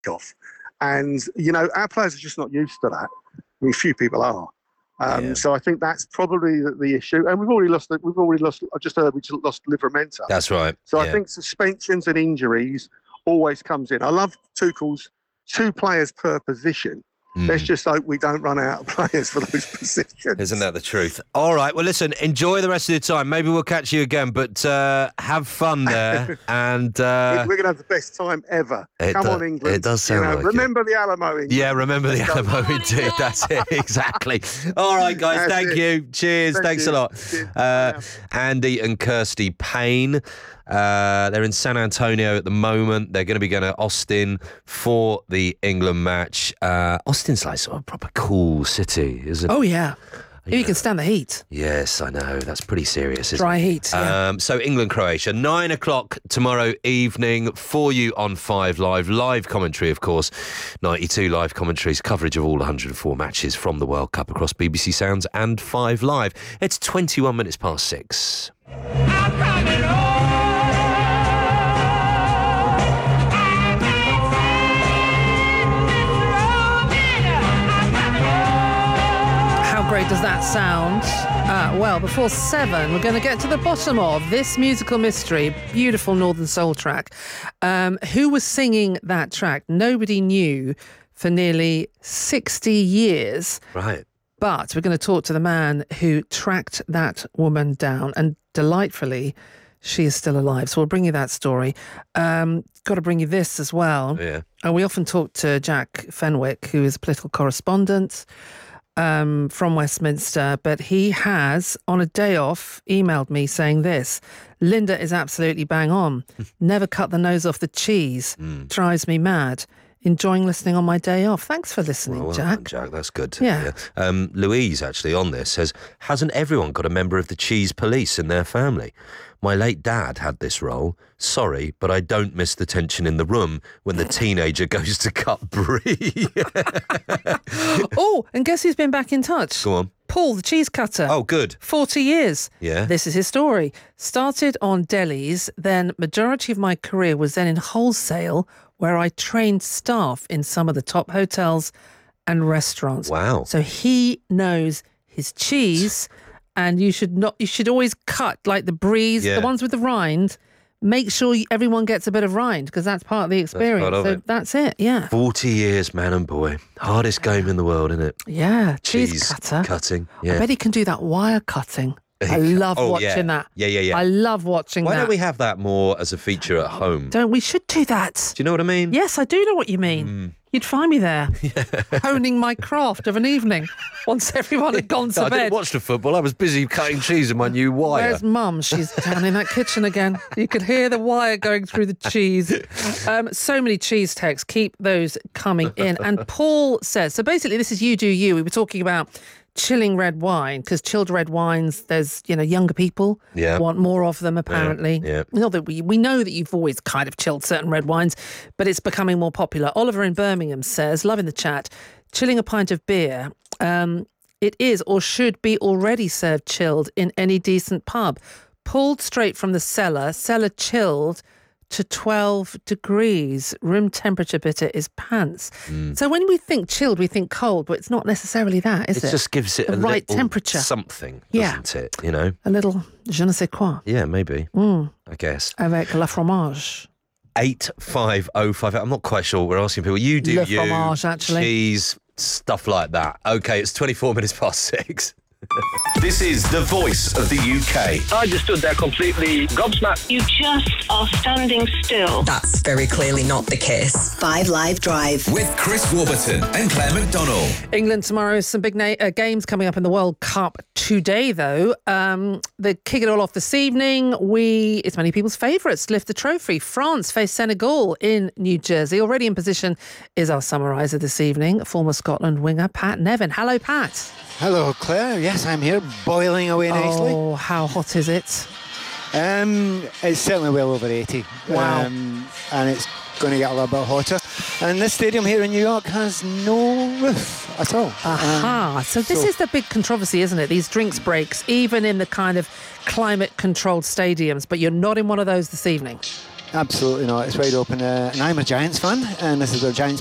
off. And, our players are just not used to that. I mean, few people are. So I think that's probably the issue. And we've already lost. I just heard we just lost Livramento. That's right. So I think suspensions and injuries always comes in. I love Tuchel's 2 players per position. Let's just hope we don't run out of players for those positions. Isn't that the truth? All right. Well, listen, enjoy the rest of your time. Maybe we'll catch you again, but have fun there. And we're going to have the best time ever. Come on, England. It does sound like remember the Alamo, England. Yeah, remember the Alamo, indeed. That's it, exactly. All right, guys, thank you. Cheers. Thanks a lot. Andy and Kirsty Payne. They're in San Antonio at the moment. They're going to be going to Austin for the England match. Austin's like sort of a proper cool city, isn't it? Oh, yeah. You can stand the heat. Yes, I know. That's pretty serious, isn't Dry it? heat, yeah. So England-Croatia, 9 o'clock tomorrow evening for you on 5 Live. Live commentary, of course. 92 live commentaries, coverage of all 104 matches from the World Cup across BBC Sounds and 5 Live. It's 21 minutes past 6. I'm coming home. Great does that sound? Well, before 7, we're going to get to the bottom of this musical mystery, beautiful Northern Soul track. Who was singing that track? Nobody knew for nearly 60 years. Right. But we're going to talk to the man who tracked that woman down, and delightfully, she is still alive. So we'll bring you that story. Got to bring you this as well. Yeah. We often talk to Jack Fenwick, who is a political correspondent from Westminster, but he has, on a day off, emailed me saying this: Linda is absolutely bang on. Never cut the nose off the cheese. Drives me mad. Enjoying listening on my day off. Thanks for listening, well Jack. Done, Jack, that's good. Yeah. Louise, actually, on this, says, hasn't everyone got a member of the cheese police in their family? My late dad had this role. Sorry, but I don't miss the tension in the room when the teenager goes to cut brie. Oh, and guess who's been back in touch? Go on. Paul, the cheese cutter. Oh, good. 40 years. Yeah. This is his story. Started on delis, then majority of my career was then in wholesale, where I trained staff in some of the top hotels and restaurants. Wow. So he knows his cheese, and you should always cut like the bries, the ones with the rind. Make sure everyone gets a bit of rind, because that's part of the experience. That's it, yeah. 40 years, man and boy. Hardest game in the world, isn't it? Yeah, cheese cutter. Cutting, yeah. I bet he can do that wire cutting. I love watching that. Yeah. I love watching that. Why don't we have that more as a feature at home? We should do that. Do you know what I mean? Yes, I do know what you mean. You'd find me there, honing my craft of an evening once everyone had gone to I bed. didn't watch the football. I was busy cutting cheese in my new wire. Where's Mum? She's down in that kitchen again. You could hear the wire going through the cheese. So many cheese texts. Keep those coming in. And Paul says, so basically this is You Do You. We were talking about chilling red wine, because chilled red wines, there's, younger people want more of them, apparently. Yeah. Not that we know that you've always kind of chilled certain red wines, but it's becoming more popular. Oliver in Birmingham says, loving the chat, chilling a pint of beer, it is or should be already served chilled in any decent pub. Pulled straight from the cellar chilled to 12 degrees. Room temperature bitter is pants. So when we think chilled, we think cold, but it's not necessarily that, is it? It just gives it the a right little temperature. Something, doesn't it? A little je ne sais quoi. Yeah, maybe. I guess. Avec la fromage. 85055. I'm not quite sure. We're asking people. You do Le you. fromage, actually. Cheese, stuff like that. Okay, it's 24 minutes past 6. This is the voice of the UK. I just stood there completely gobsmacked. You just are standing still. That's very clearly not the case. 5 Live Drive. With Chris Warburton and Claire McDonald. England tomorrow. Some big games coming up in the World Cup today, though. They kick it all off this evening. It's many people's favourites to lift the trophy. France face Senegal in New Jersey. Already in position is our summariser this evening, former Scotland winger Pat Nevin. Hello, Pat. Hello, Claire. Yes, I'm here, boiling away nicely. Oh, how hot is it? It's certainly well over 80. Wow. And it's going to get a little bit hotter. And this stadium here in New York has no roof at all. Aha. So this is the big controversy, isn't it? These drinks breaks, even in the kind of climate-controlled stadiums. But you're not in one of those this evening. Absolutely not. It's wide open. And I'm a Giants fan, and this is where Giants